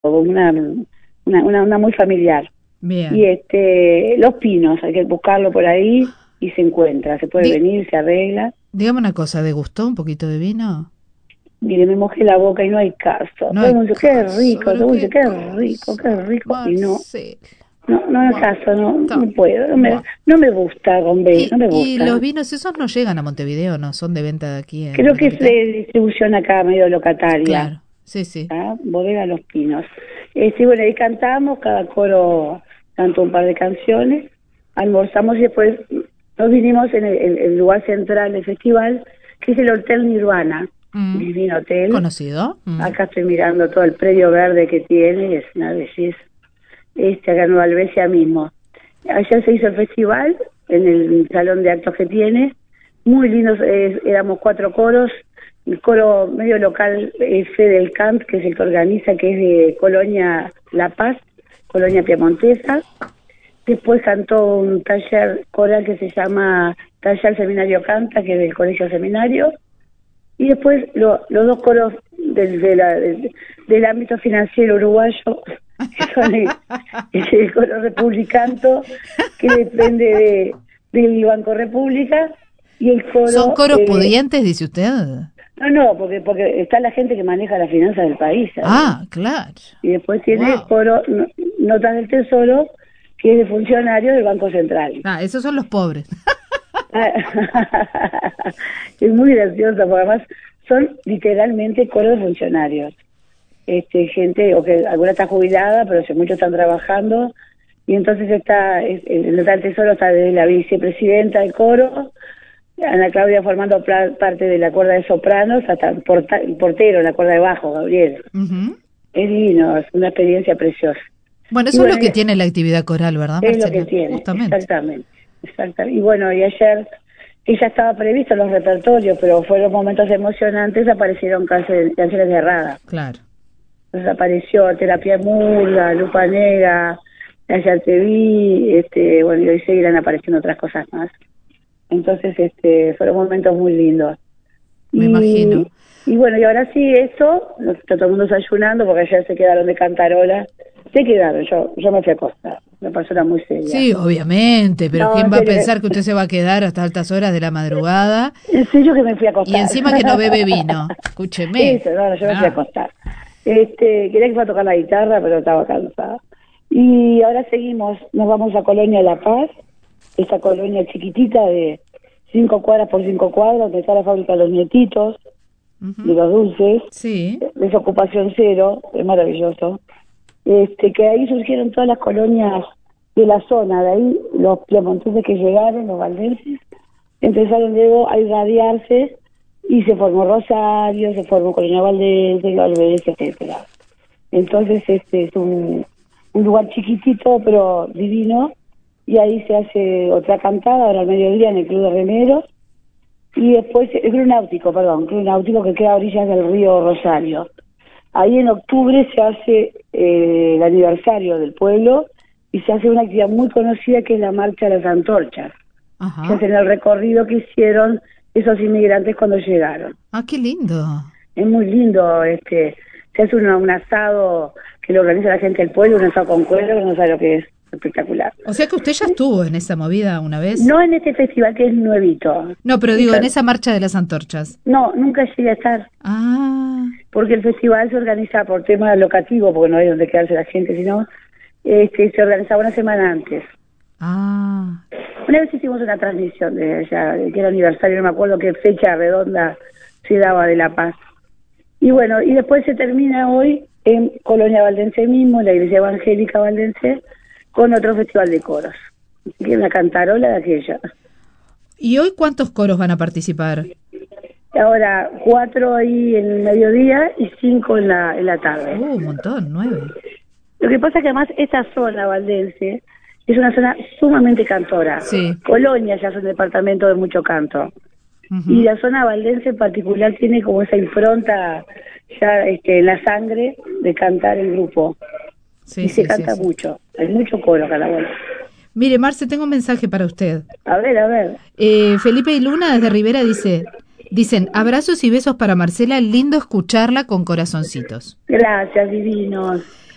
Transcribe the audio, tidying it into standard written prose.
una muy familiar. Bien. Y Los Pinos, hay que buscarlo por ahí y se encuentra, se puede venir, se arregla. Dígame una cosa, ¿degustó un poquito de vino? Mire, me mojé la boca y no hay caso. No Todo hay el mundo dice, caso, pero qué qué rico, cosa, qué rico. Y Marcela. no hay caso, no puedo, no me gusta, hombre, no me Y gusta. los vinos esos no llegan a Montevideo, no son de venta de aquí en Creo la que es capital. de distribución acá, medio locataria. Claro, sí. ¿Ah? Bodega Los Pinos. Sí, bueno, ahí cantamos, cada coro cantó un par de canciones, almorzamos y después nos vinimos en el lugar central del festival, que es el Hotel Nirvana, divino hotel. ¿Conocido? Acá estoy mirando todo el predio verde que tiene, es una belleza. Acá en Nueva Albesia mismo. Ayer se hizo el festival en el salón de actos que tiene, muy lindos, éramos 4 coros. El coro medio local es Fede del Cant, que es el que organiza, que es de Colonia La Paz, Colonia Piemontesa. Después cantó un taller coral que se llama Taller Seminario Canta, que es del Colegio Seminario. Y después los 2 coros del ámbito financiero uruguayo, que son el coro Republicanto, que depende del Banco República, y el coro... ¿Son coros pudientes, dice usted? No, porque está la gente que maneja las finanzas del país, ¿sabes? Ah, claro. Y después tiene el coro Notas del Tesoro, que es de funcionario del Banco Central. Ah, esos son los pobres. Es muy gracioso, porque además son literalmente coros de funcionarios. Gente, o que alguna está jubilada, pero muchos están trabajando, y entonces el Notas del Tesoro está de la vicepresidenta del coro, Ana Claudia formando parte de la cuerda de sopranos, hasta el portero en la cuerda de bajo, Gabriel. Es divino, es una experiencia preciosa. Bueno, eso es lo que tiene la actividad coral, ¿verdad, Marcela? Es lo que tiene, justamente. Exactamente. Y bueno, y ayer, que ya estaba previsto los repertorios, pero fueron momentos emocionantes, aparecieron canciones de Rada. Claro. Entonces apareció Terapia Murga, Lupa Negra, Ayer te vi, bueno, y hoy seguirán apareciendo otras cosas más. Entonces, fueron momentos muy lindos. Me imagino. Y bueno, y ahora sí, eso, está todo el mundo desayunando, porque ayer se quedaron de cantarola. Se quedaron, yo me fui a acostar, una persona muy seria. Sí, obviamente, pero ¿quién va a pensar que usted se va a quedar hasta altas horas de la madrugada? En serio que me fui a acostar. Y encima que no bebe vino, escúcheme. Eso, yo me fui a acostar. Quería que iba a tocar la guitarra, pero estaba cansada. Y ahora seguimos, nos vamos a Colonia La Paz, esta colonia chiquitita de 5 cuadras por 5 cuadras, donde está la fábrica de los nietitos, de los dulces, desocupación cero, es maravilloso. Que ahí surgieron todas las colonias de la zona, de ahí los piemonteses que llegaron, los valdenses, empezaron luego a irradiarse y se formó Rosario, se formó Colonia Valdense, Valdense, etcétera. Entonces es un lugar chiquitito pero divino, y ahí se hace otra cantada ahora al mediodía en el Club de Remeros, y después el Club Náutico que queda a orillas del río Rosario. Ahí en octubre se hace el aniversario del pueblo y se hace una actividad muy conocida que es la Marcha de las Antorchas. Se hace el recorrido que hicieron esos inmigrantes cuando llegaron. Ah, qué lindo. Es muy lindo, se hace un asado que lo organiza la gente del pueblo, un asado con cuero, que no sabe lo que es, espectacular. O sea que usted ya estuvo en esa movida una vez. No en este festival que es nuevito. No, pero digo, en esa Marcha de las Antorchas. No, nunca llegué a estar. Ah. Porque el festival se organiza por tema locativo, porque no hay donde quedarse la gente, sino se organizaba una semana antes. Ah. Una vez hicimos una transmisión de allá, que era aniversario, no me acuerdo qué fecha redonda se daba de La Paz. Y bueno, y después se termina hoy en Colonia Valdense mismo, la Iglesia Evangélica Valdense, con otro festival de coros. Así que una cantarola de aquella. ¿Y hoy cuántos coros van a participar? Ahora 4 ahí en el mediodía y 5 en la tarde. Un montón, 9. Lo que pasa es que además esta zona valdense es una zona sumamente cantora. Sí. Colonia ya es un departamento de mucho canto. Y la zona valdense en particular tiene como esa impronta ya en la sangre de cantar el grupo. Sí, y se canta mucho. Hay mucho coro cada uno. Mire, Marce, tengo un mensaje para usted. A ver. Felipe y Luna desde Rivera dicen, abrazos y besos para Marcela, lindo escucharla con corazoncitos. Gracias, divinos.